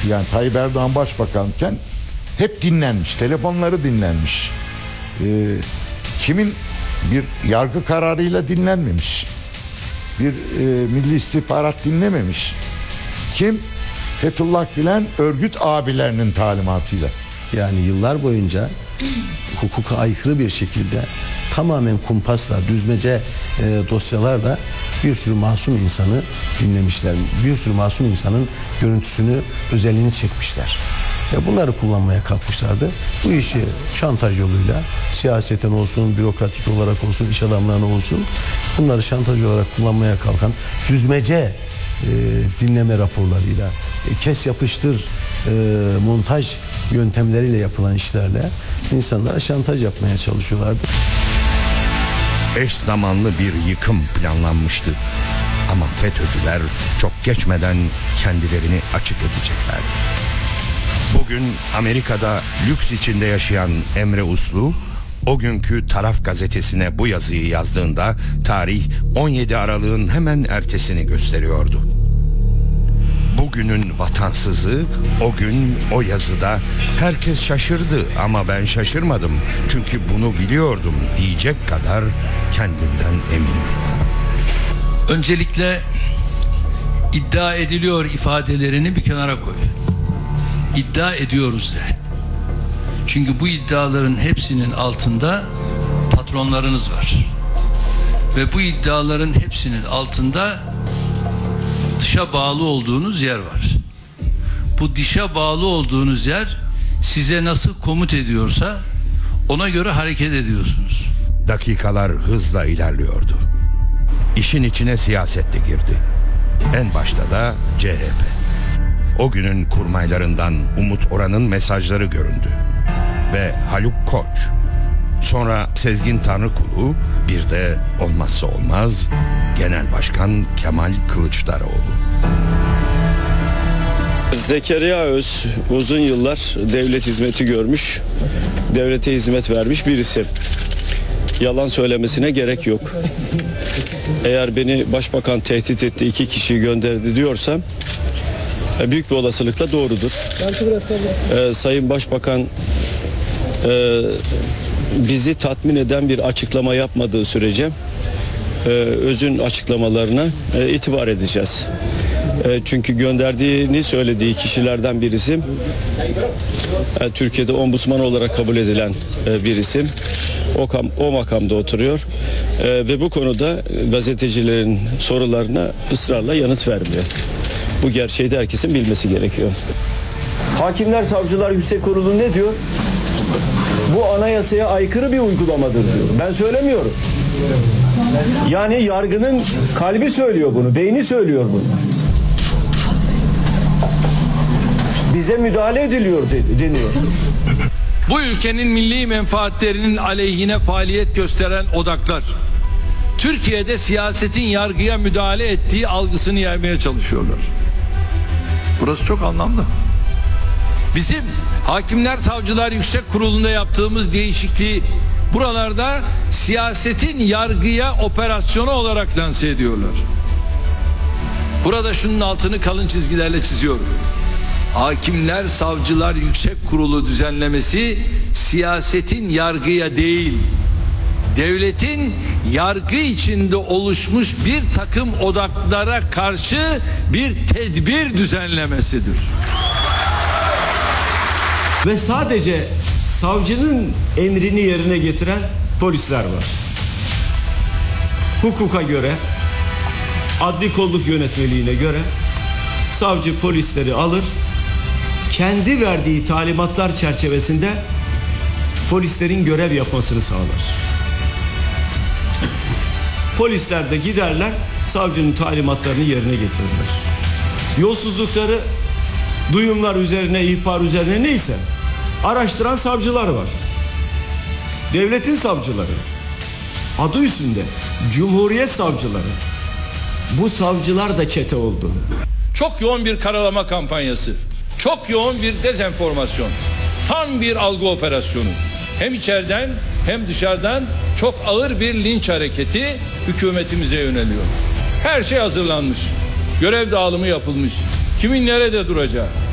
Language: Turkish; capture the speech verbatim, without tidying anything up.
yani Tayyip Erdoğan başbakanken hep dinlenmiş. Telefonları dinlenmiş. Ee, kimin bir yargı kararıyla dinlenmemiş. Bir e, Milli İstihbarat dinlememiş. Kim? Fethullah Gülen örgüt abilerinin talimatıyla. Yani yıllar boyunca hukuka aykırı bir şekilde tamamen kumpasla, düzmece e, dosyalarla bir sürü masum insanı dinlemişler. Bir sürü masum insanın görüntüsünü, özelliğini çekmişler. Ya bunları kullanmaya kalkmışlardı. Bu işi şantaj yoluyla, siyaseten olsun, bürokratik olarak olsun, iş adamlarına olsun, bunları şantaj olarak kullanmaya kalkan düzmece e, dinleme raporlarıyla, e, kes yapıştır e, montaj yöntemleriyle yapılan işlerle insanlara şantaj yapmaya çalışıyorlardı. Eş zamanlı bir yıkım planlanmıştı. Ama FETÖ'cüler çok geçmeden kendilerini açık edeceklerdi. Bugün Amerika'da lüks içinde yaşayan Emre Uslu, o günkü Taraf gazetesine bu yazıyı yazdığında tarih on yedi Aralık'ın hemen ertesini gösteriyordu. Bugünün vatansızı o gün o yazıda herkes şaşırdı ama ben şaşırmadım çünkü bunu biliyordum diyecek kadar kendinden emindi. Öncelikle iddia ediliyor ifadelerini bir kenara koy. İddia ediyoruz de. Çünkü bu iddiaların hepsinin altında patronlarınız var. Ve bu iddiaların hepsinin altında dışa bağlı olduğunuz yer var. Bu dışa bağlı olduğunuz yer size nasıl komut ediyorsa ona göre hareket ediyorsunuz. Dakikalar hızla ilerliyordu. İşin içine siyaset de girdi. En başta da C H P. O günün kurmaylarından Umut Orhan'ın mesajları göründü. Ve Haluk Koç. Sonra Sezgin Tanrıkulu, bir de olmazsa olmaz Genel Başkan Kemal Kılıçdaroğlu. Zekeriya Öz uzun yıllar devlet hizmeti görmüş, devlete hizmet vermiş birisi. Yalan söylemesine gerek yok. Eğer beni başbakan tehdit etti, iki kişiyi gönderdi diyorsam büyük bir olasılıkla doğrudur. Ee, Sayın Başbakan e, bizi tatmin eden bir açıklama yapmadığı sürece e, Öz'ün açıklamalarına e, itibar edeceğiz. E, çünkü gönderdiğini söylediği kişilerden birisi e, Türkiye'de ombudsman olarak kabul edilen e, bir isim. O, kam, o makamda oturuyor e, ve bu konuda gazetecilerin sorularına ısrarla yanıt vermiyor. Bu gerçeği de herkesin bilmesi gerekiyor. Hakimler Savcılar Yüksek Kurulu ne diyor? Bu anayasaya aykırı bir uygulamadır diyor. Ben söylemiyorum. Yani yargının kalbi söylüyor bunu, beyni söylüyor bunu. Bize müdahale ediliyor deniyor. Bu ülkenin milli menfaatlerinin aleyhine faaliyet gösteren odaklar Türkiye'de siyasetin yargıya müdahale ettiği algısını yaymaya çalışıyorlar. Burası çok anlamlı. Bizim Hakimler Savcılar Yüksek Kurulu'nda yaptığımız değişikliği buralarda siyasetin yargıya operasyonu olarak lanse ediyorlar. Burada şunun altını kalın çizgilerle çiziyorum. Hakimler Savcılar Yüksek Kurulu düzenlemesi siyasetin yargıya değil, devletin yargı içinde oluşmuş bir takım odaklara karşı bir tedbir düzenlemesidir. Ve sadece savcının emrini yerine getiren polisler var. Hukuka göre, adli kolluk yönetmeliğine göre savcı polisleri alır, kendi verdiği talimatlar çerçevesinde polislerin görev yapmasını sağlar. Polisler de giderler, savcının talimatlarını yerine getirirler. Yolsuzlukları, duyumlar üzerine, ihbar üzerine neyse araştıran savcılar var. Devletin savcıları, adı üstünde Cumhuriyet savcıları. Bu savcılar da çete oldu. Çok yoğun bir karalama kampanyası, çok yoğun bir dezenformasyon, tam bir algı operasyonu. Hem içeriden hem dışarıdan çok ağır bir linç hareketi hükümetimize yöneliyor. Her şey hazırlanmış, görev dağılımı yapılmış, kimin nerede duracağı,